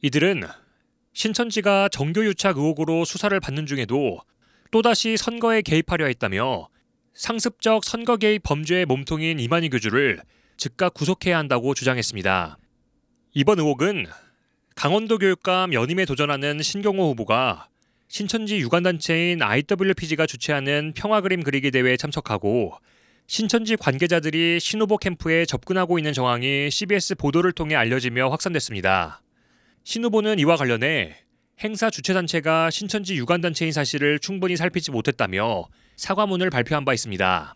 이들은 신천지가 정교유착 의혹으로 수사를 받는 중에도 또다시 선거에 개입하려 했다며 상습적 선거 개입 범죄의 몸통인 이만희 교주를 즉각 구속해야 한다고 주장했습니다. 이번 의혹은 강원도 교육감 연임에 도전하는 신경호 후보가 신천지 유관단체인 IWPG가 주최하는 평화그림 그리기 대회에 참석하고 신천지 관계자들이 신 후보 캠프에 접근하고 있는 정황이 CBS 보도를 통해 알려지며 확산됐습니다. 신 후보는 이와 관련해 행사 주최단체가 신천지 유관단체인 사실을 충분히 살피지 못했다며 사과문을 발표한 바 있습니다.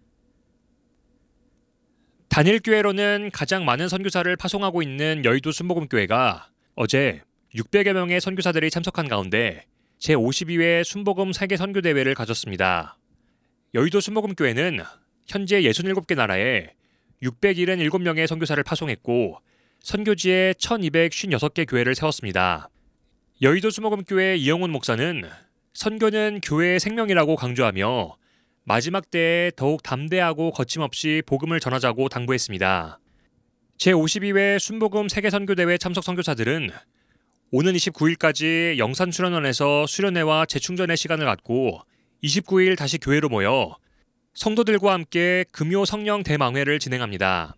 단일교회로는 가장 많은 선교사를 파송하고 있는 여의도 순복음교회가 어제 600여 명의 선교사들이 참석한 가운데 제52회 순복음 세계 선교대회를 가졌습니다. 여의도 순복음교회는 현재 67개 나라에 677명의 선교사를 파송했고 선교지에 1256개 교회를 세웠습니다. 여의도 순복음교회 이영훈 목사는 선교는 교회의 생명이라고 강조하며 마지막 때에 더욱 담대하고 거침없이 복음을 전하자고 당부했습니다. 제52회 순복음 세계선교대회 참석 선교사들은 오는 29일까지 영산수련원에서 수련회와 재충전의 시간을 갖고 29일 다시 교회로 모여 성도들과 함께 금요 성령 대망회를 진행합니다.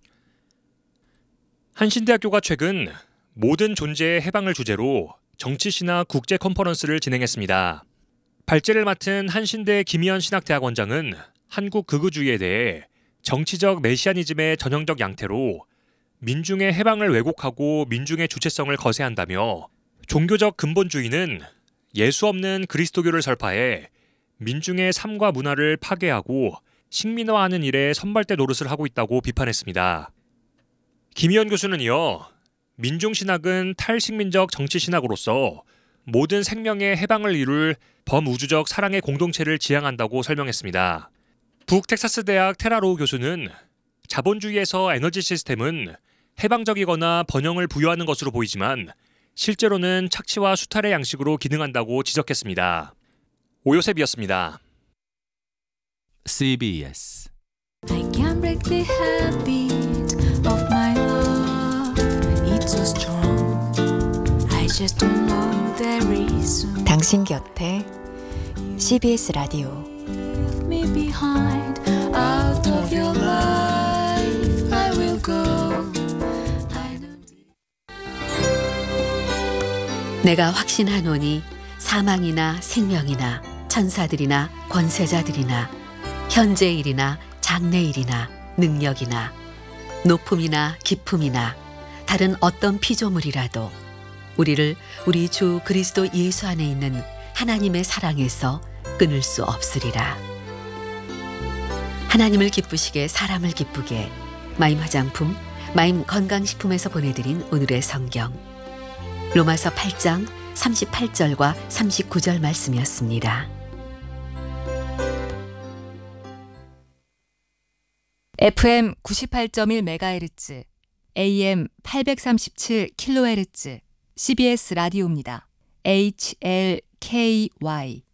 한신대학교가 최근 모든 존재의 해방을 주제로 정치신화 국제 컨퍼런스를 진행했습니다. 발제를 맡은 한신대 김희연 신학대학원장은 한국 극우주의에 대해 정치적 메시아니즘의 전형적 양태로 민중의 해방을 왜곡하고 민중의 주체성을 거세한다며 종교적 근본주의는 예수 없는 그리스도교를 설파해 민중의 삶과 문화를 파괴하고 식민화하는 일에 선발대 노릇을 하고 있다고 비판했습니다. 김희연 교수는 이어 민중신학은 탈식민적 정치신학으로서 모든 생명의 해방을 이룰 범우주적 사랑의 공동체를 지향한다고 설명했습니다. 북텍사스 대학 테라로우 교수는 자본주의에서 에너지 시스템은 해방적이거나 번영을 부여하는 것으로 보이지만 실제로는 착취와 수탈의 양식으로 기능한다고 지적했습니다. 오요셉이었습니다. CBS I can't break the habit of my love. It's so strong. I just don't know the reason. 당신 곁에 CBS 라디오 Leave me behind. Out of your life I will go. I don't... 내가 확신하노니 사망이나 생명이나 천사들이나 권세자들이나 현재일이나 장래일이나 능력이나 높음이나 깊음이나 다른 어떤 피조물이라도 우리를 우리 주 그리스도 예수 안에 있는 하나님의 사랑에서 끊을 수 없으리라. 하나님을 기쁘시게 사람을 기쁘게 마임 화장품, 마임 건강식품에서 보내드린 오늘의 성경 로마서 8장 38절과 39절 말씀이었습니다. FM 98.1MHz, AM 837kHz, CBS 라디오입니다. HLKY